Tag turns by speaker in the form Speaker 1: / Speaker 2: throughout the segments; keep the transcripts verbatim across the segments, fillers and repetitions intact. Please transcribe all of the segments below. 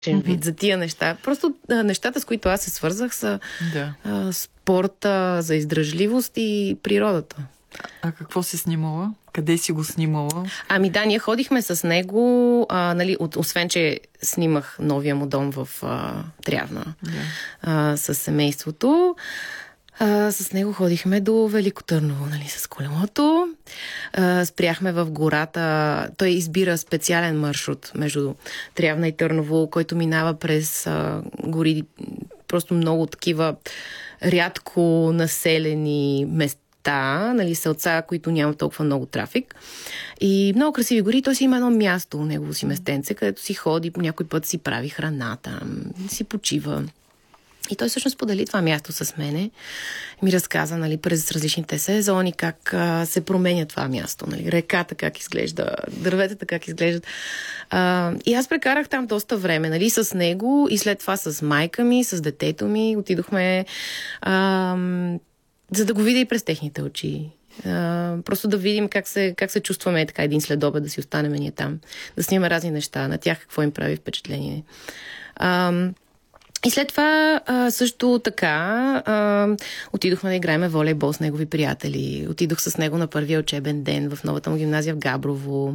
Speaker 1: вид за тия неща. Просто а, нещата, с които аз се свързах, са
Speaker 2: да.
Speaker 1: а, спорта за издръжливост и природата.
Speaker 2: А какво си снимала? Къде си го снимала?
Speaker 1: Ами да, ние ходихме с него, а, нали, от, освен, че снимах новия му дом в а, Трявна
Speaker 2: да.
Speaker 1: а, с семейството. А, с него ходихме до Велико Търново, нали, с колелото. А, спряхме в гората. Той избира специален маршрут между Трявна и Търново, който минава през а, гори, просто много такива рядко населени места. Та, нали, селца, които нямат толкова много трафик. И много красиви гори. Той си има едно място, негово си местенце, където си ходи, по някой път си прави храна там, си почива. И той всъщност сподели това място с мене. Ми разказа, нали, през различните сезони как а, се променя това място. Нали, реката как изглежда, дърветата как изглеждат. А, и аз прекарах там доста време, нали, с него и след това с майка ми, с детето ми. Отидохме... А, за да го видя и през техните очи. А, просто да видим как се, как се чувстваме така един следобед, да си останем ние там. Да снимаме разни неща, на тях какво им прави впечатление. А, и след това а, също така а, отидохме да играем волейбол с негови приятели. Отидох с него на първия учебен ден в новата му гимназия в Габрово.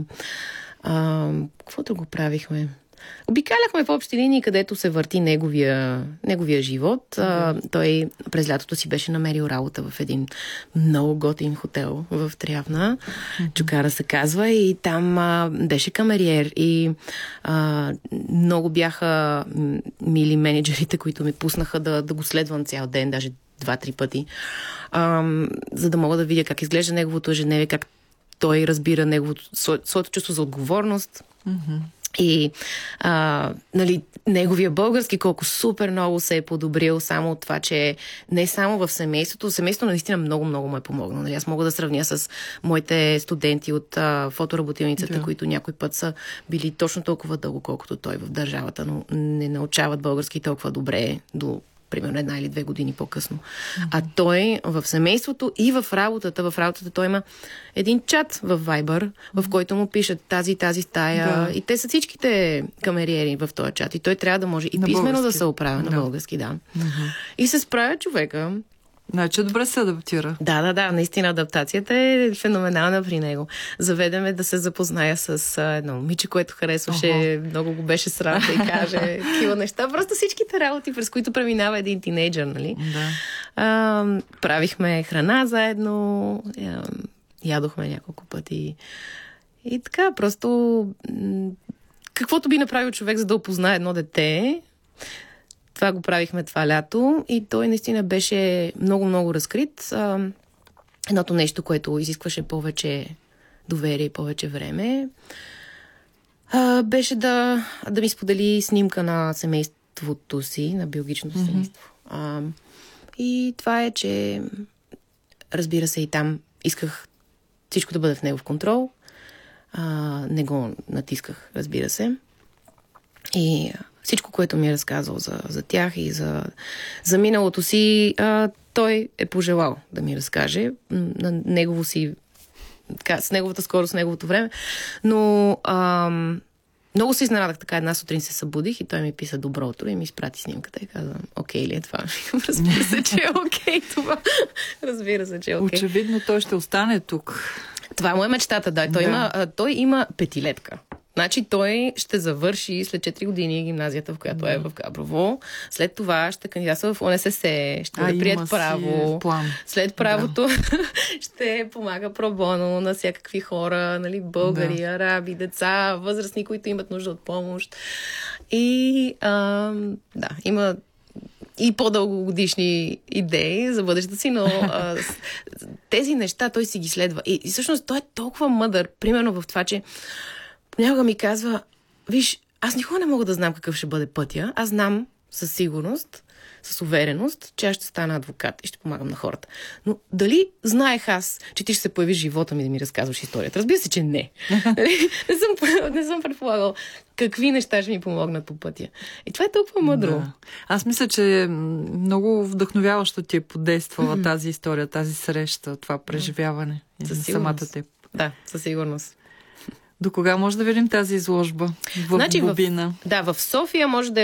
Speaker 1: А, какво друго правихме? Обикаляхме в общи линии, където се върти неговия, неговия живот. Mm-hmm. А, той през лятото си беше намерил работа в един много готин хотел в Трявна. Mm-hmm. Чукара се казва. И там а, беше камериер. И а, много бяха мили менеджерите, които ми пуснаха да, да го следвам цял ден, даже два-три пъти. А, за да мога да видя как изглежда неговото ежедневие, как той разбира неговото, своето чувство за отговорност.
Speaker 2: Mm-hmm.
Speaker 1: И а, нали, неговия български колко супер много се е подобрил само от това, че не само в семейството. Семейството наистина много-много му е помогнало. Нали, аз мога да сравня с моите студенти от а, фотоработилницата, да. които някой път са били точно толкова дълго, колкото той в държавата, но не научават български толкова добре до примерно една или две години по-късно. Mm-hmm. А той в семейството и в работата, в работата той има един чат в Viber, mm-hmm. в който му пишат тази тази стая. Да. И те са всичките камериери в този чат. И той трябва да може и на писмено български. да се оправя да. на български, да. Mm-hmm. И се справя човека.
Speaker 2: Значи добре се адаптира.
Speaker 1: Да, да, да. Наистина адаптацията е феноменална при него. Заведеме да се запозная с а, едно момиче, което харесваше. Ого. Много го беше срам да й каже такива неща. Просто всичките работи, през които преминава един тинейджър, нали?
Speaker 2: Да.
Speaker 1: А, правихме храна заедно. А, ядохме няколко пъти. И така, просто каквото би направил човек, за да опознае едно дете. Това го правихме това лято и той наистина беше много-много разкрит. А, едното нещо, което изискваше повече доверие и повече време, а, беше да, да ми сподели снимка на семейството си, на биологичното mm-hmm. семейство. А, и това е, че разбира се и там исках всичко да бъде в негов контрол. А, не го натисках, разбира се. И всичко, което ми е разказал за, за тях и за, за миналото си, а, той е пожелал да ми разкаже на негово си, така, с неговата скорост, с неговото време. Но а, много се изненадах така. Една сутрин се събудих и той ми писа добро утро и ми изпрати снимката и казвам, окей ли е това? Разбира се, че е окей това. Разбира се, че е окей.
Speaker 2: Очевидно той ще остане тук.
Speaker 1: Това му е мечтата, да. Той, да. Има, а, той има петилетка. Значи той ще завърши след четири години гимназията, в която да. е в Габрово. След това ще кандидатства в О Н С С, ще да прият право.
Speaker 2: План.
Speaker 1: След правото да. ще помага пробоно на всякакви хора, нали, българи, да. араби, деца, възрастни, които имат нужда от помощ. И а, да, има и по-дългогодишни идеи за бъдещето си, но а, тези неща той си ги следва. И, и всъщност той е толкова мъдър, примерно в това, че понякога ми казва, виж, аз никога не мога да знам какъв ще бъде пътя. Аз знам със сигурност, с увереност, че аз ще стана адвокат и ще помагам на хората. Но дали знаех аз, че ти ще се появиш в живота ми да ми разказваш историята? Разбира се, че не. не, съм, не съм предполагал какви неща ще ми помогнат по пътя. И това е толкова мъдро.
Speaker 2: Да. Аз мисля, че много вдъхновяващо ти е подействала mm-hmm. тази история, тази среща, това преживяване на самата теб.
Speaker 1: Да, със сигурност.
Speaker 2: До кога може да видим тази изложба в
Speaker 1: значи,
Speaker 2: Бобина?
Speaker 1: В, да, в София може да